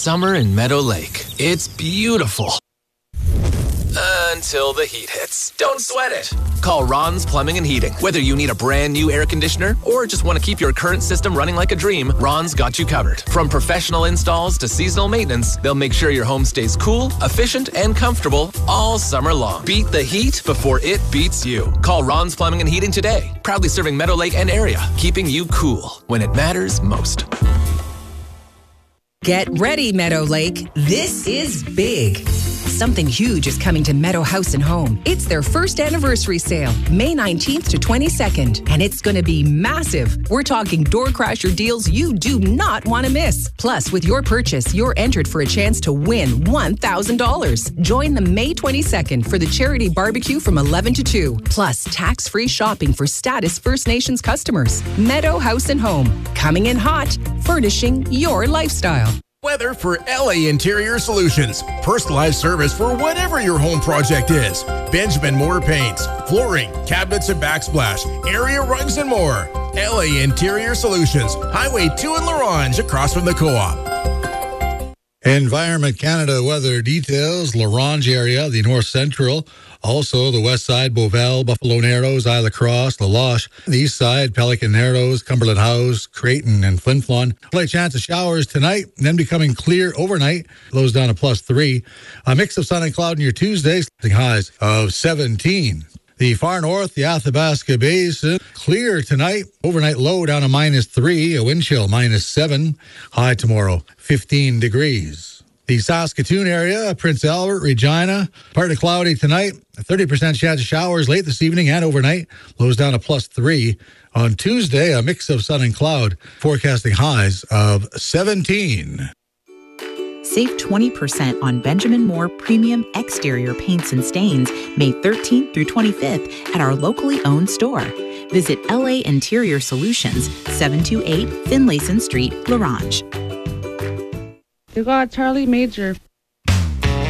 summer in Meadow Lake. It's beautiful. Until the heat hits. Don't sweat it. Call Ron's Plumbing and Heating. Whether you need a brand new air conditioner or just want to keep your current system running like a dream, Ron's got you covered. From professional installs to seasonal maintenance, they'll make sure your home stays cool, efficient, and comfortable all summer long. Beat the heat before it beats you. Call Ron's Plumbing and Heating today. Proudly serving Meadow Lake and area, keeping you cool when it matters most. Get ready, Meadow Lake. This is big. Something huge is coming to Meadow House and Home. It's their first anniversary sale, May 19th to 22nd, and it's going to be massive. We're talking door crasher deals you do not want to miss. Plus, with your purchase, you're entered for a chance to win $1,000. Join them May 22nd for the charity barbecue from 11 to 2. Plus, tax-free shopping for Status First Nations customers. Meadow House and Home, coming in hot, furnishing your lifestyle. Weather for LA Interior Solutions. Personalized service for whatever your home project is. Benjamin Moore Paints, flooring, cabinets and backsplash, area rugs and more. LA Interior Solutions, Highway 2 in La Ronge, across from the Co-op. Environment Canada weather details. La Ronge area, the north central. Also, the west side, Beauval, Buffalo Narrows, Isle Cross, La Loche. The east side, Pelican Narrows, Cumberland House, Creighton, and Flin Flon. Slight chance of showers tonight, then becoming clear overnight. Lows down to +3. A mix of sun and cloud in your Tuesday, highs of 17. The far north, the Athabasca Basin, clear tonight. Overnight low down to -3. A wind chill -7. High tomorrow, 15 degrees. The Saskatoon area, Prince Albert, Regina, partly cloudy tonight. A 30% chance of showers late this evening and overnight. Lows down to +3. On Tuesday, a mix of sun and cloud, forecasting highs of 17. Save 20% on Benjamin Moore premium exterior paints and stains May 13th through 25th at our locally owned store. Visit LA Interior Solutions, 728 Finlayson Street, La Ronge. You got Charlie Major